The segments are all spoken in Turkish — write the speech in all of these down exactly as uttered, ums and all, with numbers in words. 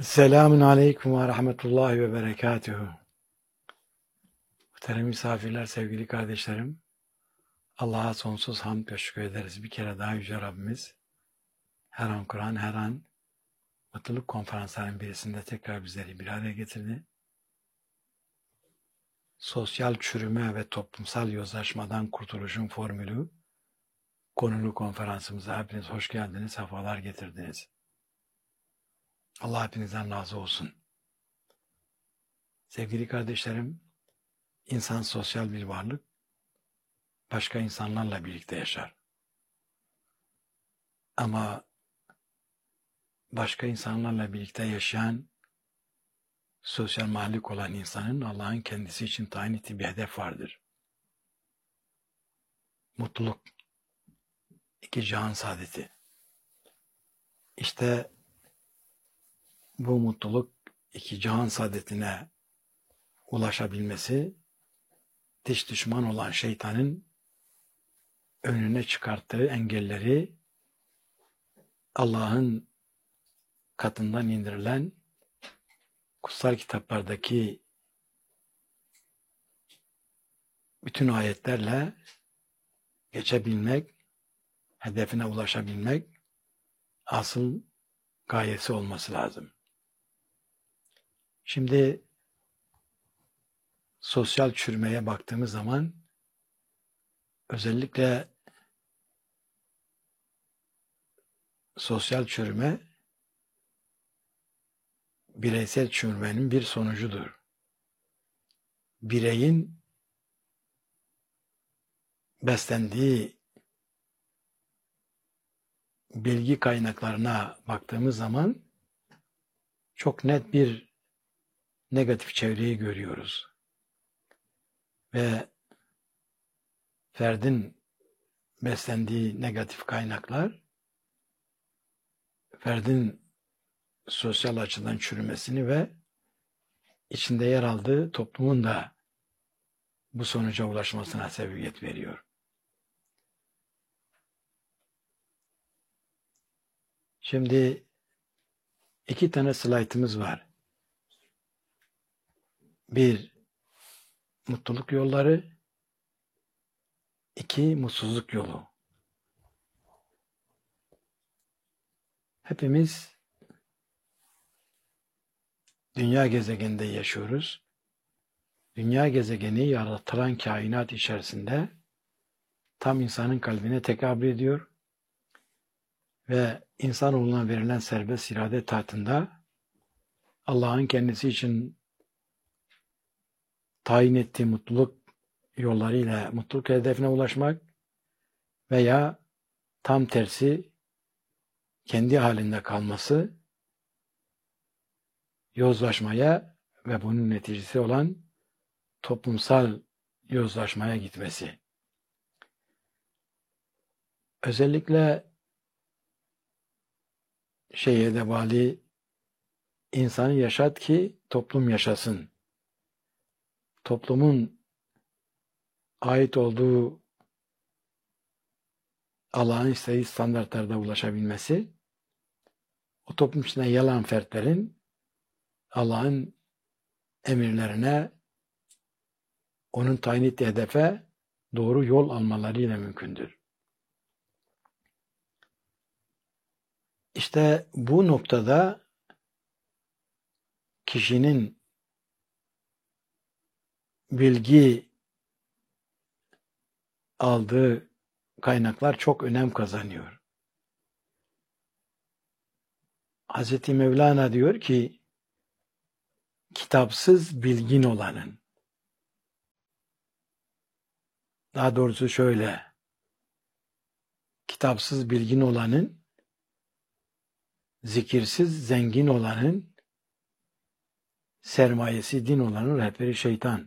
Selamun aleyküm ve rahmetullahi ve berekatuhu. Muhterem misafirler, sevgili kardeşlerim. Allah'a sonsuz hamd ve şükür ederiz. Bir kere daha Yüce Rabbimiz her an Kur'an, her an mutluluk konferanslarının birisinde tekrar bizleri bir araya getirdi. Sosyal çürüme ve toplumsal yozlaşmadan kurtuluşun formülü konulu konferansımıza hepiniz hoş geldiniz, sefalar getirdiniz. Allah hepinizden razı olsun. Sevgili kardeşlerim, insan sosyal bir varlık, başka insanlarla birlikte yaşar. Ama başka insanlarla birlikte yaşayan, sosyal mahlup olan insanın Allah'ın kendisi için tayin ettiği bir hedef vardır. Mutluluk, iki cihan saadeti. İşte bu mutluluk, iki cihan saadetine ulaşabilmesi, dış düşman olan şeytanın önüne çıkarttığı engelleri Allah'ın katından indirilen kutsal kitaplardaki bütün ayetlerle geçebilmek, hedefine ulaşabilmek asıl gayesi olması lazım. Şimdi sosyal çürümeye baktığımız zaman özellikle sosyal çürüme bireysel çürümenin bir sonucudur. Bireyin beslendiği bilgi kaynaklarına baktığımız zaman çok net bir negatif çevreyi görüyoruz. Ve ferdin beslendiği negatif kaynaklar ferdin sosyal açıdan çürümesini ve içinde yer aldığı toplumun da bu sonuca ulaşmasına sebebiyet veriyor. Şimdi iki tane slaytımız var. Bir, mutluluk yolları. İki, mutsuzluk yolu. Hepimiz dünya gezegeninde yaşıyoruz. Dünya gezegeni yaratılan kainat içerisinde tam insanın kalbine tekabül ediyor ve insanoğluna verilen serbest irade tahtında Allah'ın kendisi için tayin ettiği mutluluk yollarıyla mutluluk hedefine ulaşmak veya tam tersi kendi halinde kalması, yozlaşmaya ve bunun neticesi olan toplumsal yozlaşmaya gitmesi. Özellikle şeye de bağlı, insanı yaşat ki toplum yaşasın. Toplumun ait olduğu Allah'ın istediği standartlarda ulaşabilmesi, o toplum içinde yer alan fertlerin Allah'ın emirlerine, onun tayin ettiği hedefe doğru yol almalarıyla mümkündür. İşte bu noktada kişinin bilgi aldığı kaynaklar çok önem kazanıyor. Hazreti Mevlana diyor ki, kitapsız bilgin olanın, daha doğrusu şöyle, kitapsız bilgin olanın, zikirsiz zengin olanın, sermayesi din olanın rehberi şeytan.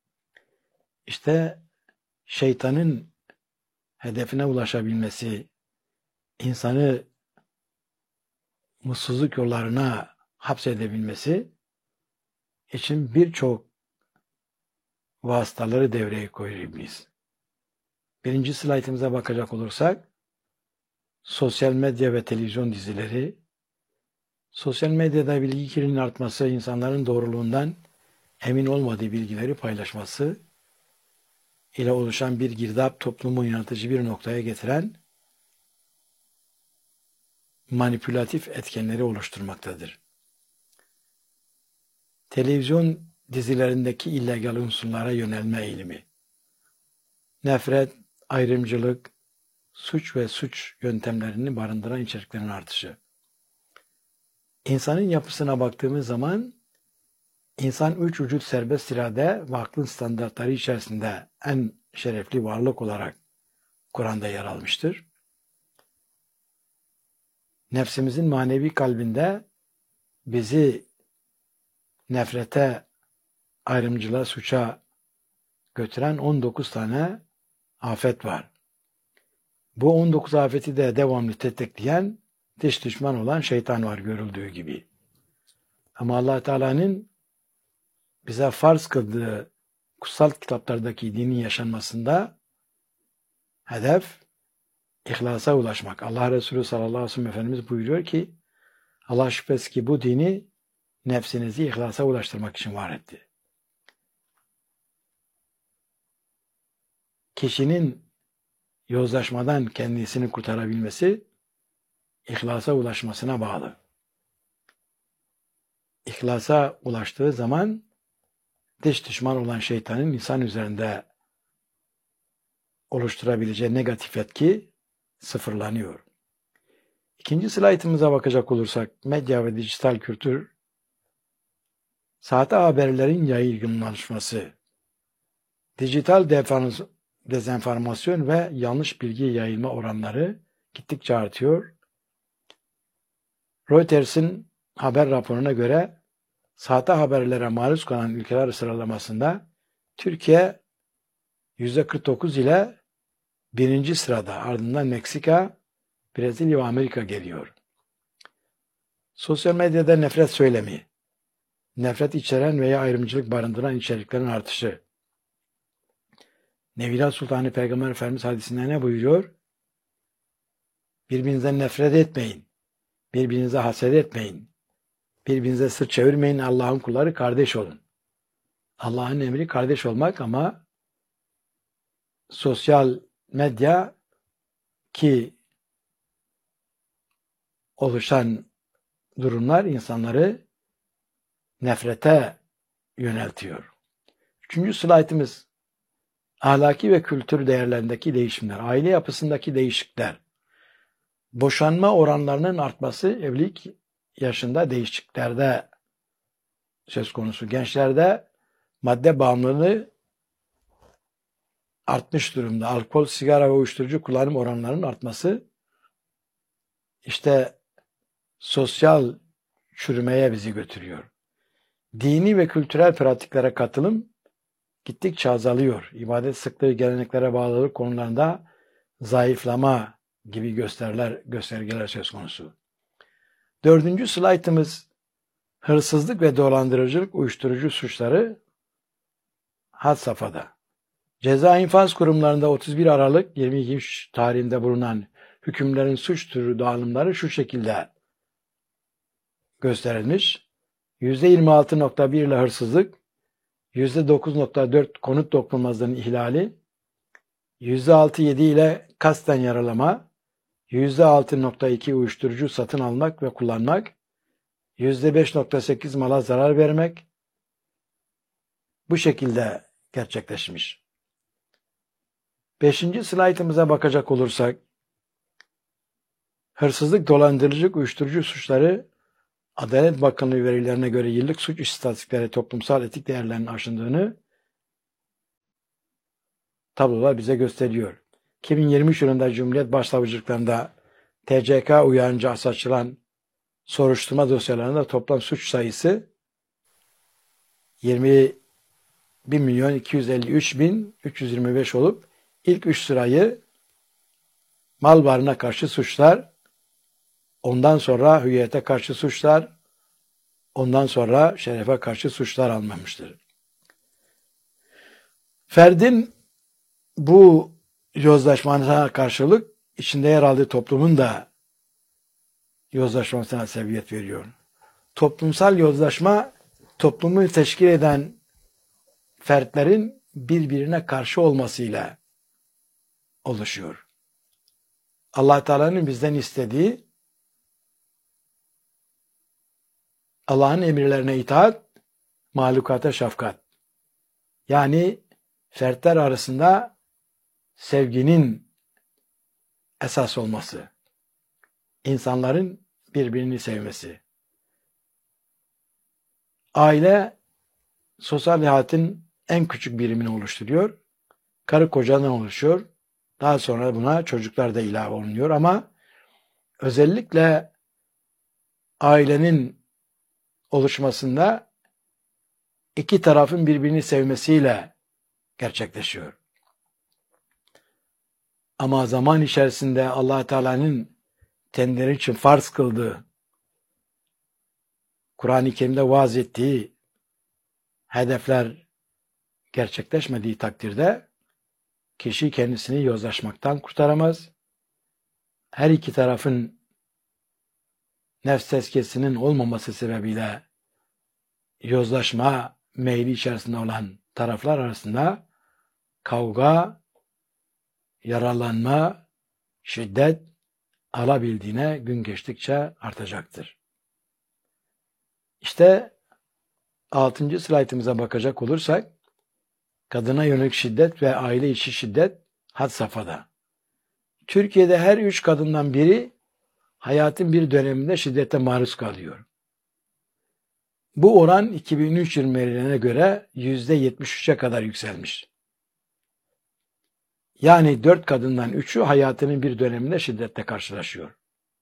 İşte şeytanın hedefine ulaşabilmesi, insanı mutsuzluk yollarına hapsedebilmesi için birçok vasıtaları devreye koyuyor iblis. Birinci slaytımıza bakacak olursak, sosyal medya ve televizyon dizileri, Sosyal medyada bilgi kirliliğinin artması, insanların doğruluğundan emin olmadığı bilgileri paylaşması ile oluşan bir girdap toplumu yaratıcı bir noktaya getiren manipülatif etkenleri oluşturmaktadır. Televizyon dizilerindeki illegal unsurlara yönelme eğilimi, nefret, ayrımcılık, suç ve suç yöntemlerini barındıran içeriklerin artışı. İnsanın yapısına baktığımız zaman insan üç vücut serbest irade ve aklın standartları içerisinde en şerefli varlık olarak Kur'an'da yer almıştır. Nefsimizin manevi kalbinde bizi nefrete, ayrımcılığa, suça götüren on dokuz tane afet var. Bu on dokuz afeti de devamlı tetikleyen dış düşman olan şeytan var görüldüğü gibi. Ama Allah Teala'nın bize farz kıldığı kutsal kitaplardaki dinin yaşanmasında hedef ihlasa ulaşmak. Allah Resulü sallallahu aleyhi ve sellem Efendimiz buyuruyor ki Allah şüphesiz ki bu dini nefsinizi ihlasa ulaştırmak için var etti. Kişinin yozlaşmadan kendisini kurtarabilmesi ihlasa ulaşmasına bağlı. İhlasa ulaştığı zaman dış düşman olan şeytanın insan üzerinde oluşturabileceği negatif etki sıfırlanıyor. İkinci slaytımıza bakacak olursak medya ve dijital kültür, sahte haberlerin yaygınlaşması, dijital dezenformasyon ve yanlış bilgi yayılma oranları gittikçe artıyor. Reuters'in haber raporuna göre sahte haberlere maruz kalan ülkeler sıralamasında Türkiye yüzde kırk dokuz ile birinci sırada, ardından Meksika, Brezilya ve Amerika geliyor. Sosyal medyada nefret söylemi, nefret içeren veya ayrımcılık barındıran içeriklerin artışı. Nevila Sultanı Peygamber Efendimiz hadisinde ne buyuruyor? Birbirinizden nefret etmeyin, birbirinize haset etmeyin, birbirinize sırt çevirmeyin, Allah'ın kulları kardeş olun. Allah'ın emri kardeş olmak ama sosyal medya ki oluşan durumlar insanları nefrete yöneltiyor. Üçüncü slaytımız ahlaki ve kültür değerlerindeki değişimler, aile yapısındaki değişiklikler, boşanma oranlarının artması evlilik yaşında değişikliklerde söz konusu. Gençlerde madde bağımlılığı artmış durumda. Alkol, sigara ve uyuşturucu kullanım oranlarının artması işte sosyal çürümeye bizi götürüyor. Dini ve kültürel pratiklere katılım gittikçe azalıyor. İbadet sıklığı, geleneklere bağlılık konularında zayıflama gibi göstergeler, göstergeler söz konusu. Dördüncü slaytımız hırsızlık ve dolandırıcılık, uyuşturucu suçları had safhada. Ceza infaz kurumlarında otuz bir Aralık yirmi iki tarihinde bulunan hükümlerin suç türü dağılımları şu şekilde gösterilmiş. yüzde yirmi altı nokta bir ile hırsızlık, yüzde dokuz nokta dört konut dokunulmazlığının ihlali, yüzde altı nokta yedi ile kasten yaralama, yüzde altı nokta iki uyuşturucu satın almak ve kullanmak, yüzde beş nokta sekiz mala zarar vermek bu şekilde gerçekleşmiş. Beşinci slaytımıza bakacak olursak, hırsızlık, dolandırıcılık, uyuşturucu suçları Adalet Bakanlığı verilerine göre yıllık suç istatistikleri toplumsal etik değerlerin aşındığını tablolar bize gösteriyor. iki bin yirmi üç yılında Cumhuriyet Başsavcılıklarında T C K uyarınca açılan soruşturma dosyalarında toplam suç sayısı yirmi bir milyon iki yüz elli üç bin üç yüz yirmi beş olup ilk üç sırayı mal varlığına karşı suçlar, ondan sonra hüviyete karşı suçlar, ondan sonra şerefe karşı suçlar almamıştır. Ferdin bu yozlaşmasına karşılık içinde yer aldığı toplumun da yozlaşmasına sebebiyet veriyor. Toplumsal yozlaşma, toplumu teşkil eden fertlerin birbirine karşı olmasıyla oluşuyor. Allah Teala'nın bizden istediği Allah'ın emirlerine itaat, mahlukata şefkat. Yani fertler arasında sevginin esas olması. İnsanların birbirini sevmesi. Aile sosyal hayatın en küçük birimini oluşturuyor. Karı kocadan oluşuyor. Daha sonra buna çocuklar da ilave olunuyor ama özellikle ailenin oluşmasında iki tarafın birbirini sevmesiyle gerçekleşiyor. Ama zaman içerisinde Allah Teala'nın kendileri için farz kıldığı, Kur'an-ı Kerim'de vaaz ettiği hedefler gerçekleşmediği takdirde kişi kendisini yozlaşmaktan kurtaramaz. Her iki tarafın nefs tezkiyesinin olmaması sebebiyle yozlaşma meyli içerisinde olan taraflar arasında kavga, yaralanma, şiddet alabildiğine gün geçtikçe artacaktır. İşte altıncı slaytımıza bakacak olursak, kadına yönelik şiddet ve aile içi şiddet had safhada. Türkiye'de her üç kadından biri hayatın bir döneminde şiddete maruz kalıyor. Bu oran iki bin üç yılı verilerine göre yüzde yetmiş üçe kadar yükselmiş. Yani dört kadından üçü hayatının bir döneminde şiddetle karşılaşıyor.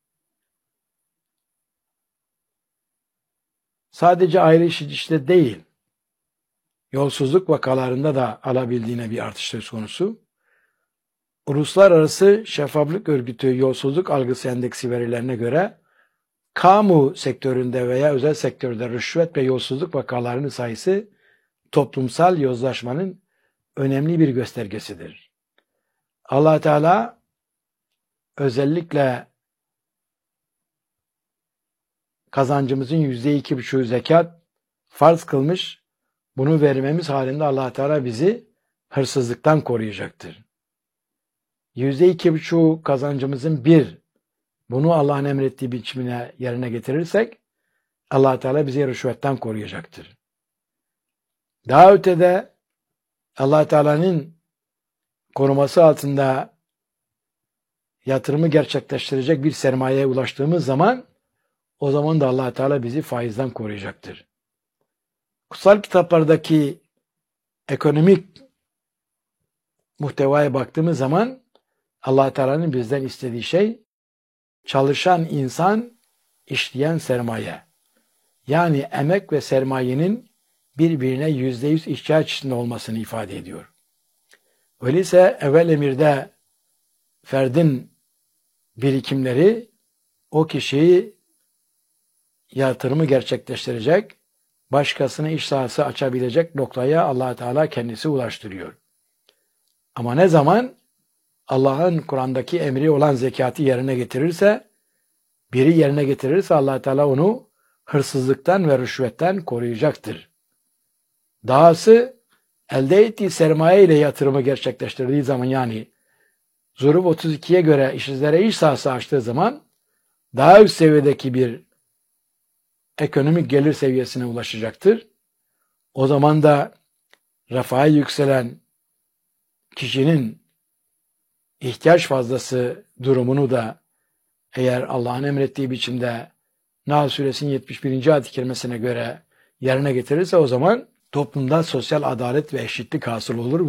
Sadece aile içi şiddet değil, yolsuzluk vakalarında da alabildiğine bir artış söz konusu. Uluslararası Şeffaflık Örgütü Yolsuzluk Algısı Endeksi verilerine göre kamu sektöründe veya özel sektörde rüşvet ve yolsuzluk vakalarının sayısı toplumsal yozlaşmanın önemli bir göstergesidir. Allah Teala özellikle kazancımızın yüzde iki buçuğu zekat farz kılmış. Bunu vermemiz halinde Allah Teala bizi hırsızlıktan koruyacaktır. Yüzde iki buçuğu kazancımızın bir, bunu Allah'ın emrettiği biçimine yerine getirirsek Allah Teala bizi rüşvetten koruyacaktır. Daha ötede Allah Teala'nın koruması altında yatırımı gerçekleştirecek bir sermayeye ulaştığımız zaman o zaman da Allah Teala bizi faizden koruyacaktır. Kutsal kitaplardaki ekonomik muhtevaya baktığımız zaman Allah Teala'nın bizden istediği şey çalışan insan, işleyen sermaye. Yani emek ve sermayenin birbirine yüzde yüz ihtiyaç içinde olmasını ifade ediyor. Öyleyse evvel emirde ferdin birikimleri o kişiyi yatırımı gerçekleştirecek, başkasına iş sahası açabilecek noktaya Allah Teala kendisi ulaştırıyor. Ama ne zaman Allah'ın Kur'an'daki emri olan zekatı yerine getirirse, biri yerine getirirse Allah Teala onu hırsızlıktan ve rüşvetten koruyacaktır. Dahası elde ettiği sermaye ile yatırımı gerçekleştirdiği zaman, yani Zuruf otuz ikiye göre işsizlere iş sahası açtığı zaman daha üst seviyedeki bir ekonomik gelir seviyesine ulaşacaktır. O zaman da refaha yükselen kişinin ihtiyaç fazlası durumunu da eğer Allah'ın emrettiği biçimde Nahl Suresinin yetmiş birinci ayet-i kerimesine göre yerine getirirse o zaman toplumda sosyal adalet ve eşitlik hasıl olur.